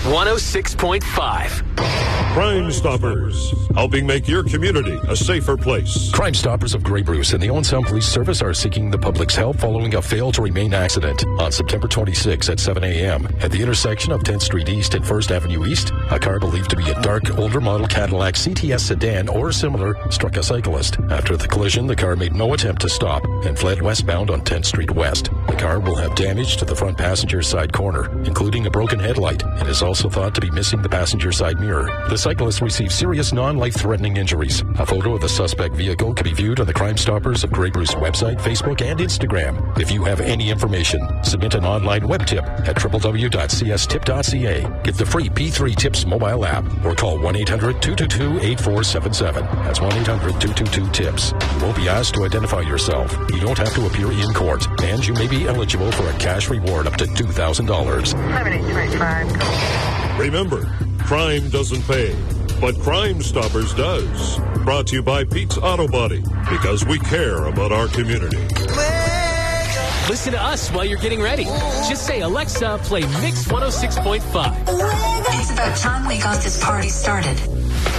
106.5. Crime Stoppers, helping make your community a safer place. Crime Stoppers of Grey Bruce and the Owen Sound Police Service are seeking the public's help following a fail-to-remain accident on September 26 at 7 a.m. at the intersection of 10th Street East and 1st Avenue East. A car believed to be a dark, older model Cadillac CTS sedan or similar struck a cyclist. After the collision, the car made no attempt to stop and fled westbound on 10th Street West. The car will have damage to the front passenger side corner, including a broken headlight, and is also thought to be missing the passenger side mirror. The cyclist received serious non-life-threatening injuries. A photo of the suspect vehicle can be viewed on the Crime Stoppers of Grey Bruce website, Facebook, and Instagram. If you have any information, submit an online web tip at www.cstip.ca. Get the free P3 Tips mobile app or call 1-800-222-8477. That's 1-800-222-TIPS. You won't be asked to identify yourself. You don't have to appear in court, and you may be eligible for a cash reward up to $2,000. 7825. Remember, crime doesn't pay, but Crime Stoppers does. Brought to you by Pete's Auto Body, because we care about our community. Listen to us while you're getting ready. Just say, Alexa, play Mix 106.5. It's about time we got this party started.